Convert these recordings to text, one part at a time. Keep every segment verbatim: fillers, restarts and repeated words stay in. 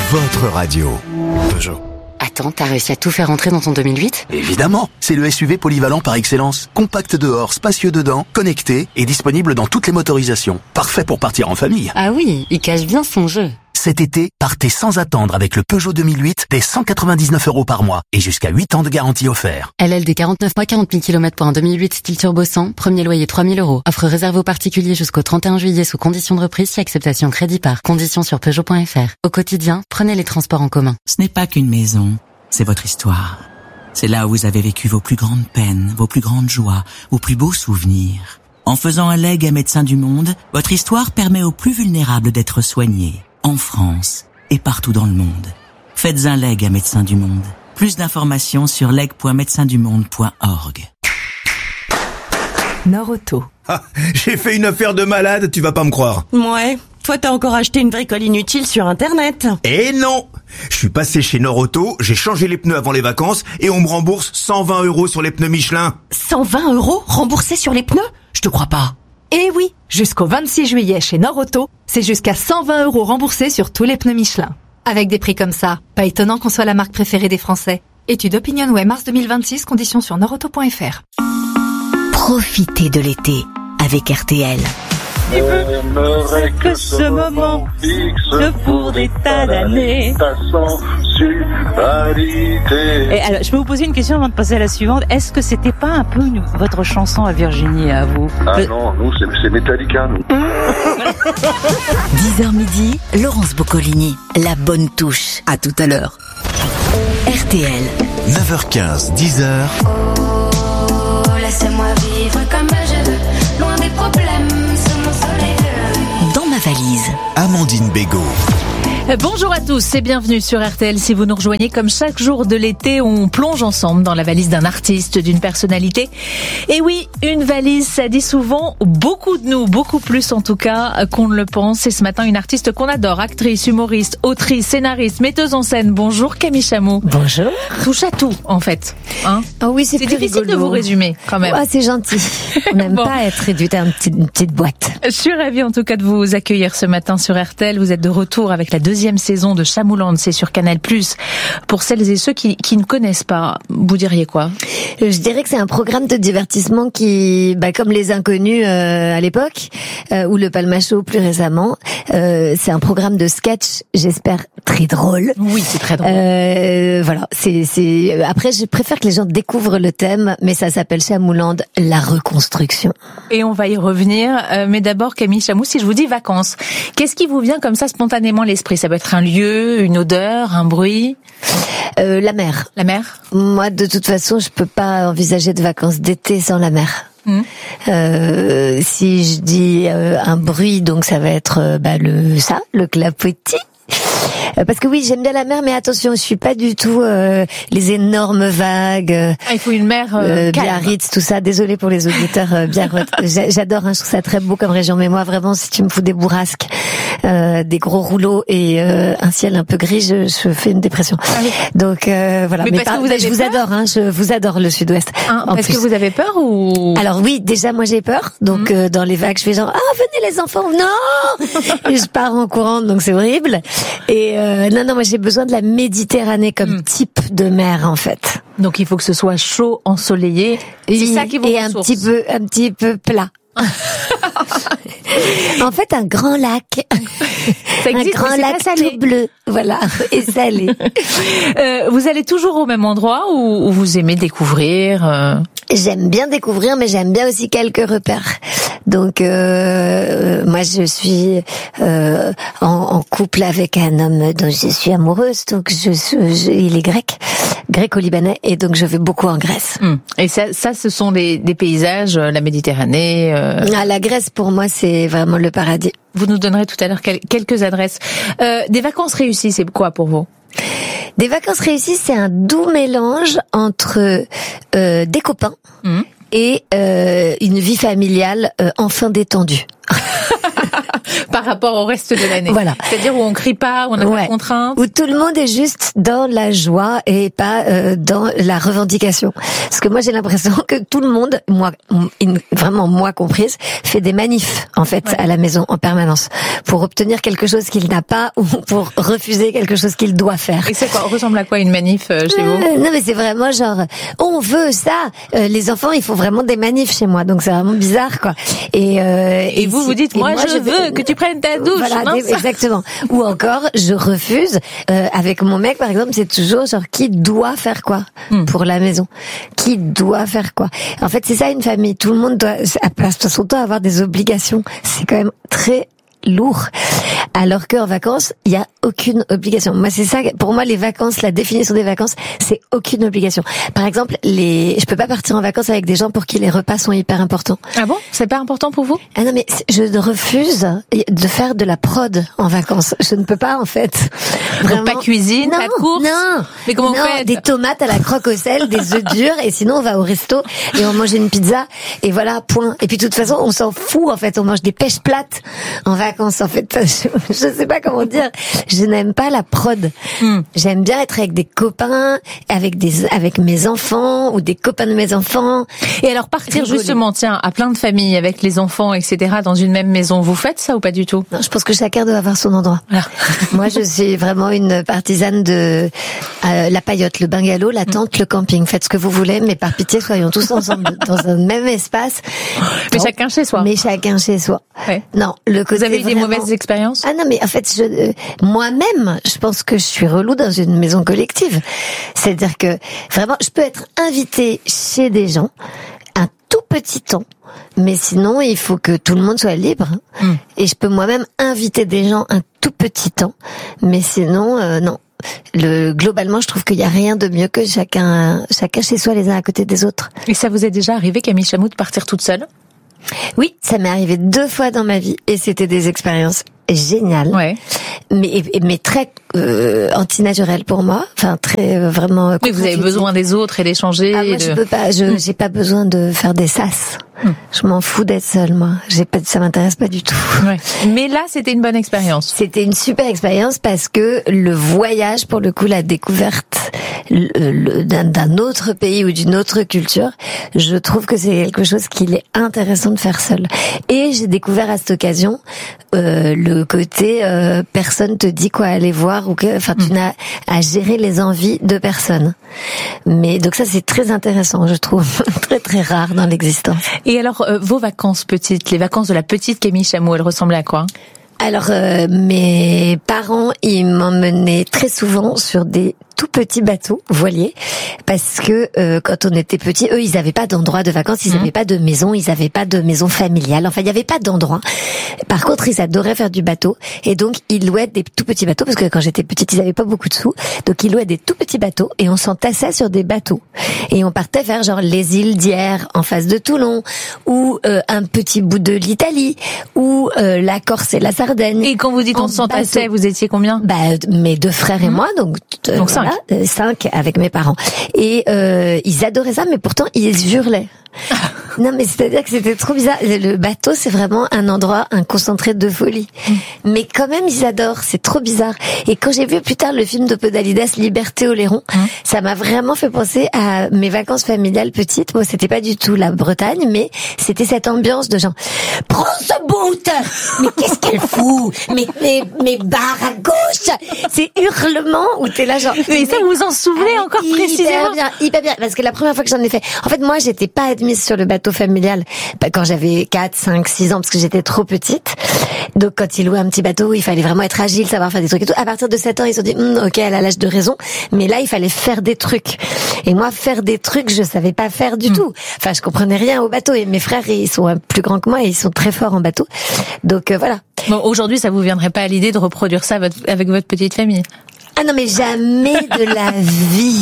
votre radio. Peugeot. Attends, t'as réussi à tout faire rentrer dans ton deux mille huit ? Évidemment, c'est le S U V polyvalent par excellence. Compact dehors, spacieux dedans, connecté et disponible dans toutes les motorisations. Parfait pour partir en famille. Ah oui, il cache bien son jeu. Cet été, partez sans attendre avec le Peugeot deux mille huit dès cent quatre-vingt-dix-neuf euros par mois et jusqu'à huit ans de garantie offert. L L D quarante-neuf mois, quarante mille kilomètres pour un deux mille huit style turbo cent, premier loyer trois mille euros. Offre réservée aux particuliers jusqu'au trente et un juillet sous conditions de reprise si acceptation crédit par. Conditions sur Peugeot point F R. Au quotidien, prenez les transports en commun. Ce n'est pas qu'une maison, c'est votre histoire. C'est là où vous avez vécu vos plus grandes peines, vos plus grandes joies, vos plus beaux souvenirs. En faisant un legs à Médecins du Monde, votre histoire permet aux plus vulnérables d'être soignés, en France et partout dans le monde. Faites un leg à Médecins du Monde. Plus d'informations sur leg point médecins du monde point org. Norauto. Ah, j'ai fait une affaire de malade, tu vas pas me croire. Ouais, toi t'as encore acheté une bricole inutile sur internet. Eh non! Je suis passé chez Norauto, j'ai changé les pneus avant les vacances et on me rembourse cent vingt euros sur les pneus Michelin. cent vingt euros remboursés sur les pneus? Je te crois pas. Eh oui, jusqu'au vingt-six juillet chez Norauto, c'est jusqu'à cent vingt euros remboursés sur tous les pneus Michelin. Avec des prix comme ça, pas étonnant qu'on soit la marque préférée des Français. Étude OpinionWay mars deux mille vingt-six, conditions sur norauto point F R. Profitez de l'été avec R T L. J'aimerais que ce moment fixe pour des tas d'années ta sensualité. Et alors, je peux vous poser une question avant de passer à la suivante. Est-ce que c'était pas un peu une, votre chanson à Virginie, à vous? Ah Le... non, nous, c'est, c'est Metallica, nous. dix heures midi, Laurence Boccolini. La bonne touche. À tout à l'heure. R T L. neuf heures quinze, dix heures. Oh, laissez-moi vivre comme je veux, loin des problèmes, sous mon soleil de... Dans ma valise. Amandine Bégaud. Bonjour à tous et bienvenue sur R T L. Si vous nous rejoignez, comme chaque jour de l'été, on plonge ensemble dans la valise d'un artiste, d'une personnalité. Et oui, une valise, ça dit souvent beaucoup de nous, beaucoup plus en tout cas qu'on ne le pense. Et ce matin, une artiste qu'on adore, actrice, humoriste, autrice, scénariste, metteuse en scène. Bonjour Camille Chamou. Bonjour. Touche à tout en fait. Hein oh oui, c'est, c'est plus difficile rigolo. de vous résumer quand même. Ah, c'est gentil. On n'aime bon. pas être réduite à une petite, une petite boîte. Je suis ravie en tout cas de vous accueillir ce matin sur R T L. Vous êtes de retour avec la deuxième saison de Chamouland, c'est sur Canal plus. Pour celles et ceux qui, qui ne connaissent pas, vous diriez quoi? Je dirais que c'est un programme de divertissement qui, bah, comme Les Inconnus euh, à l'époque, euh, ou le Palmacho plus récemment, euh, c'est un programme de sketch, j'espère très drôle. Oui, c'est très drôle. Euh, voilà, c'est, c'est. Après, je préfère que les gens découvrent le thème, mais ça s'appelle Chamouland, la reconstruction. Et on va y revenir. Euh, mais d'abord, Camille Chamou, si je vous dis vacances, qu'est-ce qui vous vient comme ça spontanément à l'esprit? Ça peut être un lieu, une odeur, un bruit? Euh, la mer. La mer? Moi, de toute façon, je peux pas envisager de vacances d'été sans la mer. Mmh. Euh, si je dis euh, un bruit, donc ça va être euh, bah, le ça, le clapotis. Parce que oui, j'aime bien la mer, mais attention, je suis pas du tout euh, les énormes vagues. Euh, ah, il faut une mer euh, euh, Biarritz, tout ça. Désolée pour les auditeurs euh, Biarritz. J'adore, hein, je trouve ça très beau comme région. Mais moi, vraiment, si tu me fous des bourrasques, euh, des gros rouleaux et euh, un ciel un peu gris, je, je fais une dépression. Ah oui. Donc euh, voilà. Mais, mais parce par, que vous avez je vous peur adore, hein, je vous adore le Sud-Ouest. Hein, parce plus. que vous avez peur ou? Alors oui, déjà moi j'ai peur. Donc mmh. euh, dans les vagues, je fais genre ah venez les enfants, non. Et je pars en courant, donc c'est horrible. Et euh, non non, moi j'ai besoin de la Méditerranée comme mmh. type de mer en fait. Donc il faut que ce soit chaud, ensoleillé. Et, c'est ça qui vous et un petit peu, un petit peu plat. En fait, un grand lac, ça existe, un grand lac tout bleu, voilà, et salé. euh, vous allez toujours au même endroit ou, ou vous aimez découvrir euh... J'aime bien découvrir, mais j'aime bien aussi quelques repères. Donc, euh, moi, je suis euh, en, en couple avec un homme dont je suis amoureuse. Donc, je, je, il est grec, gréco-libanais, et donc je vais beaucoup en Grèce. Hum. Et ça, ça, ce sont des, des paysages, la Méditerranée. Euh... Ah, la Grèce, pour moi, c'est vraiment le paradis. Vous nous donnerez tout à l'heure quelques adresses. Euh, des vacances réussies, c'est quoi pour vous? Des vacances réussies, c'est un doux mélange entre euh, des copains mmh. et euh, une vie familiale euh, enfin détendue. Par rapport au reste de l'année. Voilà. C'est-à-dire où on crie pas, où on n'a ouais. pas de contraintes. Où tout le monde est juste dans la joie et pas euh, dans la revendication. Parce que moi j'ai l'impression que tout le monde, moi vraiment moi comprise, fait des manifs en fait ouais. à la maison en permanence pour obtenir quelque chose qu'il n'a pas ou pour refuser quelque chose qu'il doit faire. Et c'est quoi, ressemble à quoi une manif euh, chez euh, vous? Non mais c'est vraiment genre on veut ça. Euh, les enfants ils font vraiment des manifs chez moi, donc c'est vraiment bizarre quoi. Et, euh, et, et vous si, vous dites moi, moi je, je veux que tu prennes ta douche. Voilà, non, des, exactement. Ou encore je refuse. Euh, avec mon mec par exemple, c'est toujours genre qui doit faire quoi hmm. pour la maison, qui doit faire quoi. En fait c'est ça une famille. Tout le monde doit passe son temps à avoir des obligations. C'est quand même très lourd. Alors qu'en vacances, il y a aucune obligation. Moi, c'est ça. Pour moi, les vacances, la définition des vacances, c'est aucune obligation. Par exemple, les, je peux pas partir en vacances avec des gens pour qui les repas sont hyper importants. Ah bon? C'est pas important pour vous? Ah non, mais je refuse de faire de la prod en vacances. Je ne peux pas, en fait. Vraiment. Donc pas cuisine, non, pas de course? Non. Mais comment non, vous faites? Des tomates à la croque au sel, des œufs durs, et sinon on va au resto et on mange une pizza, et voilà, point. Et puis de toute façon, on s'en fout, en fait. On mange des pêches plates en vacances, en fait. Je, je sais pas comment dire. Je n'aime pas la prod. Mm. J'aime bien être avec des copains, avec des, avec mes enfants ou des copains de mes enfants. Et alors partir rigoler. Justement, tiens, à plein de familles avec les enfants, et cetera, dans une même maison, vous faites ça ou pas du tout? Non, je pense que chacun doit avoir son endroit. Ah. Moi, je suis vraiment une partisane de euh, la paillote, le bungalow, la tente, mm. le camping. Faites ce que vous voulez, mais par pitié, soyons tous ensemble dans un même espace. Mais bon, chacun chez soi. Mais chacun chez soi. Ouais. Non, le côté vous avez eu vraiment... des mauvaises expériences? Ah non, mais en fait, je, euh, moi-même, je pense que je suis relou dans une maison collective. C'est-à-dire que vraiment, je peux être invitée chez des gens un tout petit temps, mais sinon, il faut que tout le monde soit libre. Mm. Et je peux moi-même inviter des gens un tout petit temps, mais sinon, euh, non. Le, globalement, je trouve qu'il n'y a rien de mieux que chacun, chacun chez soi, les uns à côté des autres. Et ça vous est déjà arrivé, Camille Chamou, de partir toute seule? Oui, ça m'est arrivé deux fois dans ma vie, et c'était des expériences géniales, ouais. mais mais très euh, antinaturelles pour moi, enfin très euh, vraiment. Mais vous avez besoin des autres et d'échanger. Ah, moi, de... je peux pas, je j'ai pas besoin de faire des sas. Hum. Je m'en fous d'être seule, moi. J'ai pas, ça m'intéresse pas du tout. Ouais. Mais là, c'était une bonne expérience. C'était une super expérience parce que le voyage, pour le coup, la découverte le, le, d'un, d'un autre pays ou d'une autre culture, je trouve que c'est quelque chose qu'il est intéressant de faire seul. Et j'ai découvert à cette occasion euh, le côté euh, personne te dit quoi aller voir ou que, enfin, tu n'as à gérer les envies de personne. Mais donc ça, c'est très intéressant, je trouve, très très rare dans l'existence. Et alors, euh, vos vacances petites, les vacances de la petite Camille Chamou, elles ressemblaient à quoi? Alors, euh, mes parents, ils m'emmenaient très souvent sur des tout petits bateaux voiliers, parce que euh, quand on était petits, eux, ils n'avaient pas d'endroit de vacances, ils n'avaient mmh. pas de maison, ils n'avaient pas de maison familiale, enfin, il n'y avait pas d'endroit. Par contre, ils adoraient faire du bateau, et donc ils louaient des tout petits bateaux, parce que quand j'étais petite, ils n'avaient pas beaucoup de sous, donc ils louaient des tout petits bateaux, et on s'entassait sur des bateaux. Et on partait vers genre les îles d'Hyères, en face de Toulon, ou euh, un petit bout de l'Italie, ou euh, la Corse et la Sardaigne. Et quand vous dites on s'entassait, vous étiez combien? Bah, mes deux frères et mmh. moi, donc, euh, donc cinq. Voilà, euh, cinq avec mes parents. Et euh, ils adoraient ça, mais pourtant ils hurlaient. Non, mais c'est-à-dire que c'était trop bizarre. Le bateau, c'est vraiment un endroit, un concentré de folie. Mm. Mais quand même, ils adorent. C'est trop bizarre. Et quand j'ai vu plus tard le film de Podalides, Liberté Oléron, mm. ça m'a vraiment fait penser à mes vacances familiales petites. Bon, c'était pas du tout la Bretagne, mais c'était cette ambiance de genre, prends ce bout! Mais qu'est-ce qu'elle fout? Mais, mais, mais barre à gauche! C'est hurlement où t'es là genre. Mais ça, vous vous en souvenez ah, encore hyper précisément? Bien, hyper bien. Parce que la première fois que j'en ai fait, en fait, moi, j'étais pas admise sur le bateau familial quand j'avais quatre, cinq, six ans parce que j'étais trop petite. Donc quand ils louaient un petit bateau, il fallait vraiment être agile, savoir faire des trucs et tout. À partir de sept ans, ils se sont dit hm, OK, elle a l'âge de raison, mais là il fallait faire des trucs. Et moi faire des trucs, je savais pas faire du mmh. tout. Enfin, je comprenais rien au bateau et mes frères, ils sont plus grands que moi et ils sont très forts en bateau. Donc euh, voilà. Bon, aujourd'hui, ça vous viendrait pas à l'idée de reproduire ça avec votre petite famille? Ah non, mais jamais de la vie.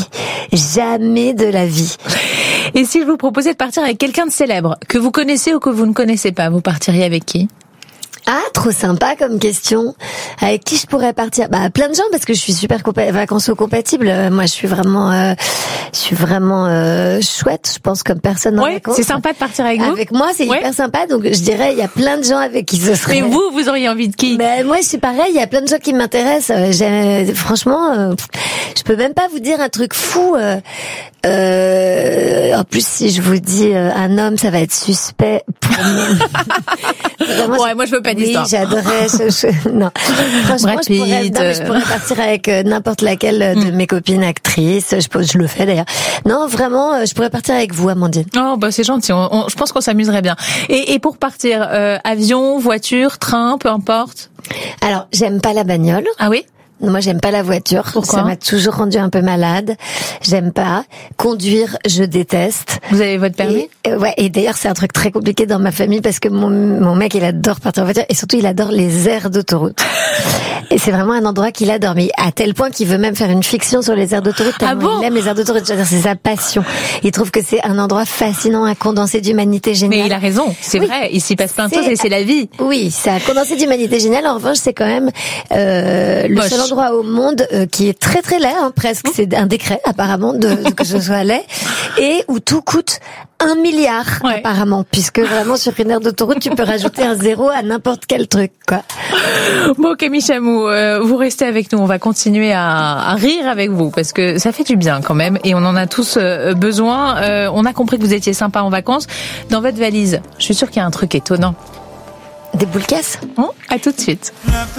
Jamais de la vie. Et si je vous proposais de partir avec quelqu'un de célèbre, que vous connaissez ou que vous ne connaissez pas, vous partiriez avec qui? Ah, trop sympa comme question. Avec qui je pourrais partir? Bah, plein de gens, parce que je suis super compa- vacances-compatible. Moi, je suis vraiment, euh, je suis vraiment euh, chouette, je pense, comme personne en ouais, vacances. C'est sympa de partir avec vous. Avec moi, c'est ouais. hyper sympa. Donc, je dirais, il y a plein de gens avec qui ce serait. Mais vous, vous auriez envie de qui? Mais moi, c'est pareil. Il y a plein de gens qui m'intéressent. J'ai, franchement, euh, je peux même pas vous dire un truc fou. Euh, euh, en plus, si je vous dis euh, un homme, ça va être suspect pour moi. Ouais, moi, je veux pas d'histoire. Oui, j'adorais. Je, je, non, franchement, je pourrais, non, mais je pourrais partir avec euh, n'importe laquelle de mes copines actrices. Je, je le fais d'ailleurs. Non, vraiment, je pourrais partir avec vous, Amandine. Oh, bah c'est gentil. On, on, je pense qu'on s'amuserait bien. Et, et pour partir, euh, avion, voiture, train, peu importe. Alors, j'aime pas la bagnole. Ah oui? Moi, j'aime pas la voiture. Pourquoi? Ça m'a toujours rendu un peu malade. J'aime pas. Conduire, je déteste. Vous avez votre permis? Et, euh, ouais. Et d'ailleurs, c'est un truc très compliqué dans ma famille parce que mon, mon mec, il adore partir en voiture et surtout, il adore les aires d'autoroute. Et c'est vraiment un endroit qu'il adore. Mais à tel point qu'il veut même faire une fiction sur les aires d'autoroute. Ah bon? Il aime les aires d'autoroute. C'est sa passion. Il trouve que c'est un endroit fascinant, un condensé d'humanité génial. Mais il a raison. C'est oui. vrai. Il s'y passe plein de choses et c'est la vie. Oui, c'est un condensé d'humanité génial. En revanche, c'est quand même, euh, le Moche. seul endroit au monde Euh, qui est très très laid, hein, presque. C'est un décret apparemment de, de que je sois laid, et où tout coûte un milliard ouais. apparemment, puisque vraiment sur une aire d'autoroute tu peux rajouter un zéro à n'importe quel truc, quoi. Bon, Camille Chamou, euh, vous restez avec nous. On va continuer à, à rire avec vous parce que ça fait du bien quand même, et on en a tous euh, besoin. Euh, on a compris que vous étiez sympa en vacances. Dans votre valise, je suis sûre qu'il y a un truc étonnant. Des boules caisses. Bon, à tout de suite.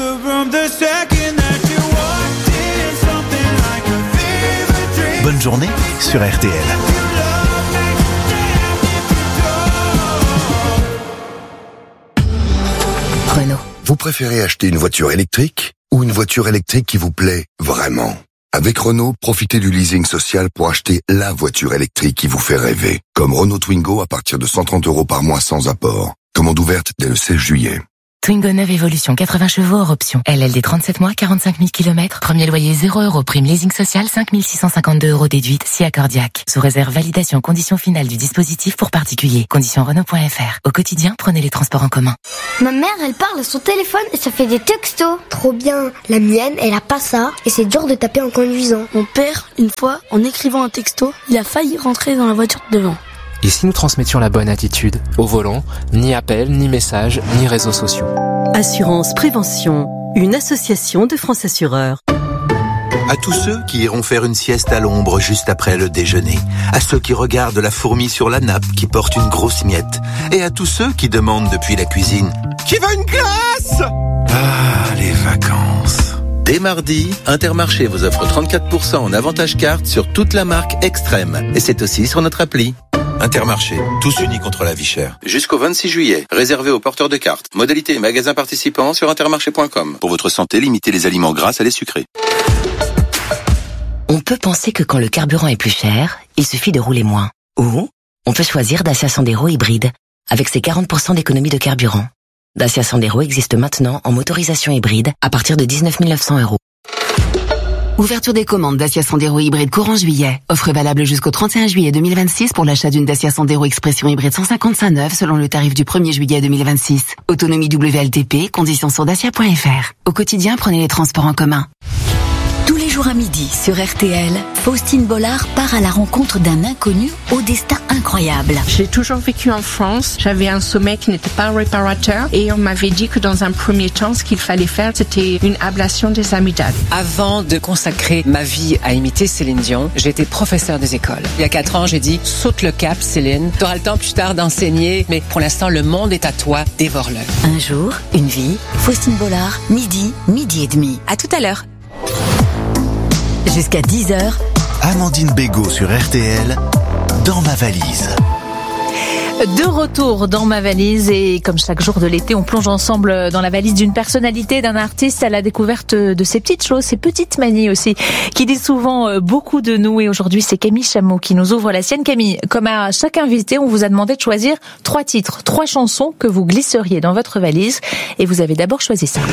Bonne journée sur R T L. Renault. Vous préférez acheter une voiture électrique ou une voiture électrique qui vous plaît vraiment? Avec Renault, profitez du leasing social pour acheter la voiture électrique qui vous fait rêver. Comme Renault Twingo à partir de cent trente euros par mois sans apport. Commande ouverte dès le seize juillet. Twingo neuve Evolution, quatre-vingts chevaux hors option. L L D trente-sept mois, quarante-cinq mille kilomètres. Premier loyer zéro euros. Prime leasing social, cinq mille six cent cinquante-deux euros déduite, si accordiaque. Sous réserve validation conditions finales du dispositif pour particulier. Conditions Renault point F R. Au quotidien, prenez les transports en commun. Ma mère, elle parle à son téléphone et ça fait des textos. Trop bien. La mienne, elle a pas ça et c'est dur de taper en conduisant. Mon père, une fois, en écrivant un texto, il a failli rentrer dans la voiture de devant. Et si nous transmettions la bonne attitude? Au volant, ni appel, ni message, ni réseaux sociaux. Assurance Prévention, une association de France Assureurs. À tous ceux qui iront faire une sieste à l'ombre juste après le déjeuner, à ceux qui regardent la fourmi sur la nappe qui porte une grosse miette, et à tous ceux qui demandent depuis la cuisine « Qui veut une glace ?» Ah, les vacances. Dès mardi, Intermarché vous offre trente-quatre pour cent en avantage carte sur toute la marque Extrême, et c'est aussi sur notre appli. Intermarché, tous unis contre la vie chère. Jusqu'au vingt-six juillet, réservé aux porteurs de cartes. Modalité et magasins participants sur intermarché point com. Pour votre santé, limitez les aliments gras à les sucrés. On peut penser que quand le carburant est plus cher, il suffit de rouler moins. Ou on peut choisir Dacia Sandero hybride, avec ses quarante pour cent d'économie de carburant. Dacia Sandero existe maintenant en motorisation hybride à partir de dix-neuf mille neuf cents euros. Ouverture des commandes Dacia Sandero hybride courant juillet. Offre valable jusqu'au trente et un juillet deux mille vingt-six pour l'achat d'une Dacia Sandero Expression hybride cent cinquante-cinq neuve selon le tarif du premier juillet deux mille vingt-six. Autonomie W L T P, conditions sur dacia point F R. Au quotidien, prenez les transports en commun. Tous les jours à midi sur R T L, Faustine Bollard part à la rencontre d'un inconnu au destin incroyable. J'ai toujours vécu en France, j'avais un sommeil qui n'était pas réparateur et on m'avait dit que dans un premier temps, ce qu'il fallait faire, c'était une ablation des amygdales. Avant de consacrer ma vie à imiter Céline Dion, j'étais professeur des écoles. Il y a quatre ans, j'ai dit, saute le cap Céline, tu auras le temps plus tard d'enseigner, mais pour l'instant, le monde est à toi, dévore-le. Un jour, une vie, Faustine Bollard, midi, midi et demi. À tout à l'heure. Jusqu'à dix heures. Amandine Bégaud sur R T L, dans ma valise. De retour dans ma valise et comme chaque jour de l'été, on plonge ensemble dans la valise d'une personnalité, d'un artiste à la découverte de ces petites choses, ces petites manies aussi, qui disent souvent beaucoup de nous. Et aujourd'hui, c'est Camille Chamou qui nous ouvre la sienne. Camille, comme à chaque invité, on vous a demandé de choisir trois titres, trois chansons que vous glisseriez dans votre valise. Et vous avez d'abord choisi ça.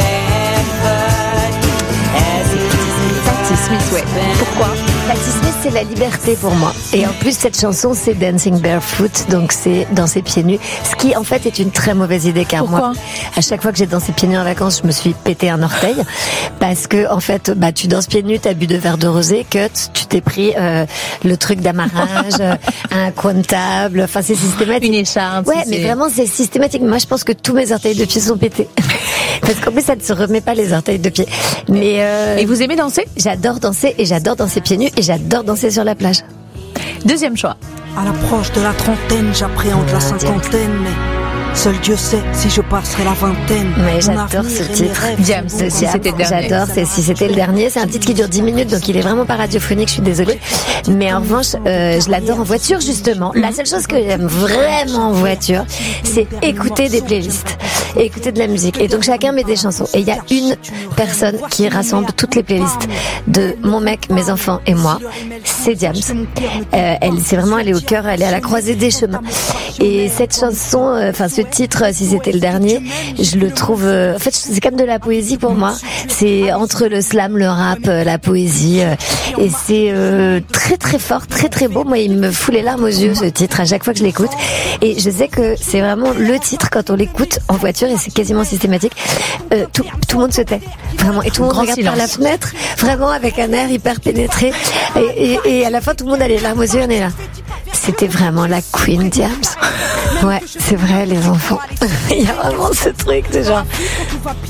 Patti Smith, ouais. Pourquoi? Patti Smith, c'est la liberté pour moi. Et en plus, cette chanson, c'est Dancing Barefoot, donc c'est danser pieds nus. Ce qui, en fait, est une très mauvaise idée, car Pourquoi moi, à chaque fois que j'ai dansé pieds nus en vacances, je me suis pété un orteil. Parce que, en fait, bah, tu danses pieds nus, t'as bu deux verres de rosé, cut, tu t'es pris euh, le truc d'amarrage, un coin de table, enfin, c'est systématique. Une écharpe. Ouais, c'est... mais vraiment, c'est systématique. Moi, je pense que tous mes orteils de pied sont pétés. Parce qu'en plus, ça ne se remet pas les orteils de pied. Mais euh, Et vous aimez danser ? J'adore danser et j'adore danser pieds nus et j'adore danser sur la plage. Deuxième choix. À l'approche de la trentaine, j'appréhende la cinquantaine, mais seul Dieu sait si je passerai la vingtaine. Mais j'adore ce titre. Diams, si c'était le dernier. J'adore, c'est si c'était le dernier. C'est un titre qui dure dix minutes, donc il est vraiment pas radiophonique, je suis désolée. Mais en revanche, euh, je l'adore en voiture, justement. La seule chose que j'aime vraiment en voiture, c'est écouter des playlists, écouter de la musique. Et donc chacun met des chansons. Et il y a une personne qui rassemble toutes les playlists de mon mec, mes enfants et moi. C'est Diams. Euh, elle, c'est vraiment, elle est au cœur, elle est à la croisée des chemins. Et cette chanson, enfin euh, ce titre, si c'était le dernier, je le trouve, euh, en fait, c'est comme de la poésie pour moi. C'est entre le slam, le rap, euh, la poésie, euh, et c'est euh, très très fort, très très beau. Moi, il me fout les larmes aux yeux, ce titre, à chaque fois que je l'écoute. Et je sais que c'est vraiment le titre quand on l'écoute en voiture, et c'est quasiment systématique. Euh, tout, tout le monde se tait, vraiment, et tout le monde Grand regarde silence. par la fenêtre, vraiment avec un air hyper pénétré. Et, et, et à la fin, tout le monde a les larmes aux yeux, on est là. C'était vraiment la Queen Diams. Ouais, c'est vrai, les enfants. Il y a vraiment ce truc de genre.